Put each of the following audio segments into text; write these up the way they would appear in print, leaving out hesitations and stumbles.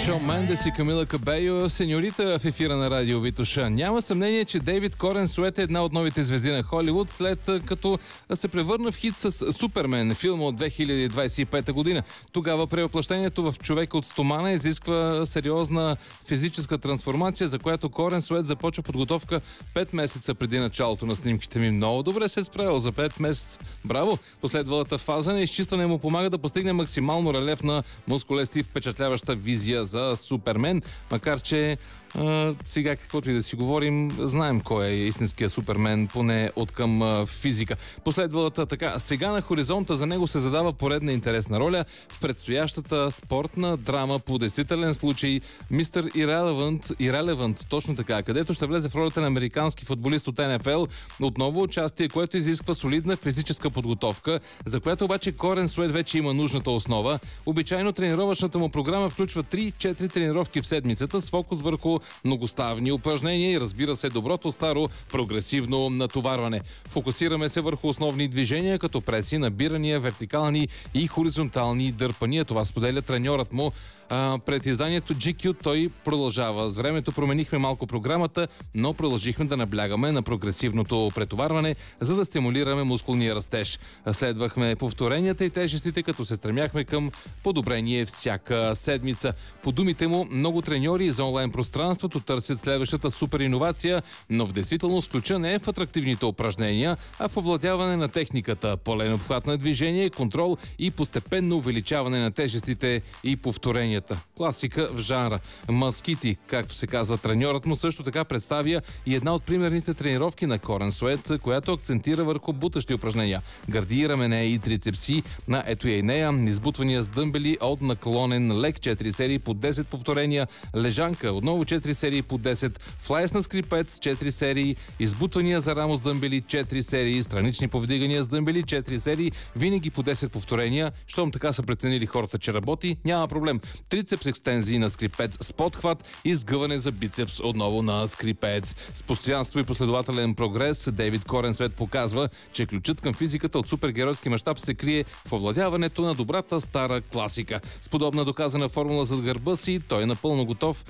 Шон Мендес и Камила Кабейо, сеньорита в ефира на Радио Витоша. Няма съмнение, че Дейвид Корен Сует е една от новите звезди на Холивуд, след като се превърна в хит с Супермен, филма от 2025 година. Тогава превъплъщението в човека от стомана изисква сериозна физическа трансформация, за която Корен Сует започва подготовка 5 месеца преди началото на снимките ми. Много добре се е справил за 5 месеца. Браво! Последвалата фаза на изчистване му помага да постигне максимално релефна, мускулеста и впечатляваща визия за Супермен, макар че сега, каквото и да си говорим, знаем кой е истинския Супермен, поне от към физика. Последвалата така, сега на хоризонта за него се задава поредна интересна роля в предстоящата спортна драма по действителен случай Мистер Irrelevant, точно така, където ще влезе в ролята на американски футболист от НФЛ. Отново участие, което изисква солидна физическа подготовка, за която обаче Корен Сует вече има нужната основа. Обичайно тренировъчната му програма включва 3-4 тренировки в седмицата с фокус върху многоставни упражнения и, разбира се, доброто старо прогресивно натоварване. Фокусираме се върху основни движения, като преси, набирания, вертикални и хоризонтални дърпания. Това споделя треньорът му. Пред изданието GQ той продължава. С времето променихме малко програмата, но продължихме да наблягаме на прогресивното претоварване, за да стимулираме мускулния растеж. Следвахме повторенията и тежестите, като се стремяхме към подобрение всяка седмица. По думите му, много треньори за онлайн пространството търсят следващата супер иновация, но в действителност ключа не е в атрактивните упражнения, а в овладяване на техниката, пълен обхват на движение, контрол и постепенно увеличаване на тежестите и повторенията. Класика в жанра. Маскити, както се казва треньорът му, също така представя и една от примерните тренировки на Корен Сует, която акцентира върху бутащи упражнения. Гърди, рамене и трицепси, на ето и нея, избутвания с дъмбели от наклонен лек, 4 серии по 10 повторения, лежанка, отново 4 серии по 10, флайс на скрипец, 4 серии, избутвания за рамо с дъмбели, 4 серии, странични повдигания с дъмбели, 4 серии, винаги по 10 повторения. Щом така са преценили хората, че работи, няма проблем. Трицепс екстензии на скрипец с подхват и сгъване за бицепс отново на скрипец. С постоянство и последователен прогрес Дейвид Корен Сует показва, че ключът към физиката от супергеройски мащаб се крие в овладяването на добрата стара класика. С подобна доказана формула зад гърба си, той е напълно готов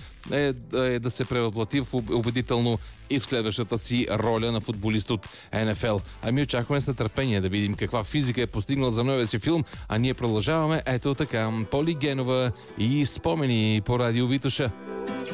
да се превъплати убедително и в следващата си роля на футболист от НФЛ. Ами очакваме с нетърпение да видим каква физика е постигнал за новия си филм, а ние продължаваме ето така. Поли Генова и спомени по Радио Витоша.